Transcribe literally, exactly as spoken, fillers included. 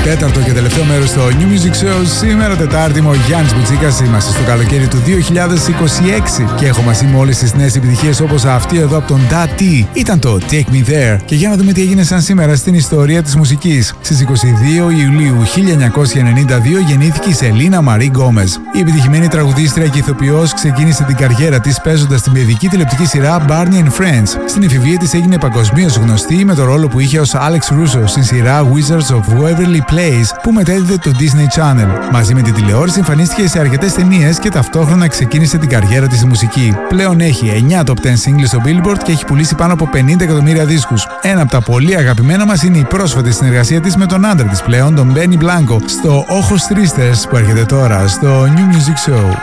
Τέταρτο και τελευταίο μέρος στο New Music Show. Σήμερα Τετάρτη μου ο Γιάννης Μπουτσίκας. Είμαστε στο καλοκαίρι του δύο χιλιάδες είκοσι έξι και έχω μαζί μου όλες τις νέες επιτυχίες όπως αυτή εδώ από τον Da-T. Ήταν το Take Me There. Και για να δούμε τι έγινε σαν σήμερα στην ιστορία της μουσικής. Στις είκοσι δύο Ιουλίου χίλια εννιακόσια ενενήντα δύο γεννήθηκε η Σελίνα Μαρί Γκόμες. Η επιτυχημένη τραγουδίστρια και ηθοποιός ξεκίνησε την καριέρα της παίζοντας την παιδική τηλεοπτική σειρά Barney and Friends. Στην εφηβεία της έγινε παγκοσμίως γνωστή με το ρόλο που είχε ως Alex Russo στην σειρά Wizards of Waverly Place που μετέδιδε το Disney Channel. Μαζί με την τηλεόραση εμφανίστηκε σε αρκετές ταινίες και ταυτόχρονα ξεκίνησε την καριέρα της στη μουσική. Πλέον έχει εννιά top δέκα singles στο Billboard και έχει πουλήσει πάνω από πενήντα εκατομμύρια δίσκους. Ένα από τα πολύ αγαπημένα μας είναι η πρόσφατη συνεργασία της με τον άντρα της πλέον, τον Benny Blanco, στο Ojos Tristes που έρχεται τώρα στο New Music Show.